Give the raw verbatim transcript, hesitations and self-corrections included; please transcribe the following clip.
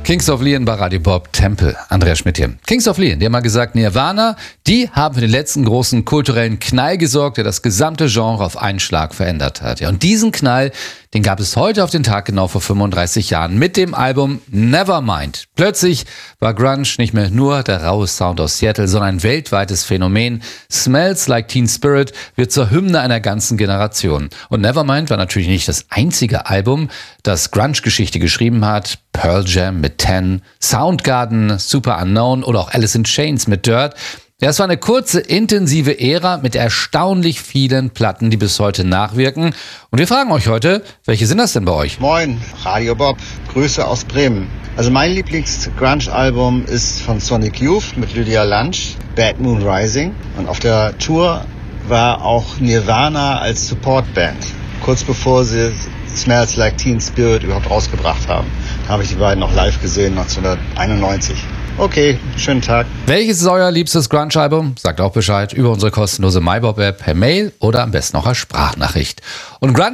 Kings of Leon bei Radio Bob Tempel. Andreas Schmidt hier. Kings of Leon, die haben mal gesagt, Nirvana, die haben für den letzten großen kulturellen Knall gesorgt, der das gesamte Genre auf einen Schlag verändert hat. Ja, und diesen Knall, den gab es heute auf den Tag genau vor fünfunddreißig Jahren mit dem Album Nevermind. Plötzlich war Grunge nicht mehr nur der raue Sound aus Seattle, sondern ein weltweites Phänomen. Smells Like Teen Spirit wird zur Hymne einer ganzen Generation. Und Nevermind war natürlich nicht das einzige Album, das Grunge-Geschichte geschrieben hat. Pearl Jam mit Ten, Soundgarden, Super Unknown oder auch Alice in Chains mit Dirt. Ja, es war eine kurze, intensive Ära mit erstaunlich vielen Platten, die bis heute nachwirken. Und wir fragen euch heute, welche sind das denn bei euch? Moin, Radio Bob, Grüße aus Bremen. Also mein Lieblings-Grunge-Album ist von Sonic Youth mit Lydia Lunch, Bad Moon Rising. Und auf der Tour war auch Nirvana als Supportband, kurz bevor sie Smells Like Teen Spirit überhaupt rausgebracht haben. Da habe ich die beiden noch live gesehen, neunzehnhunderteinundneunzig. Okay, schönen Tag. Welches ist euer liebstes Grunge-Album? Sagt auch Bescheid über unsere kostenlose MyBob-App per Mail oder am besten auch als Sprachnachricht. Und Grunge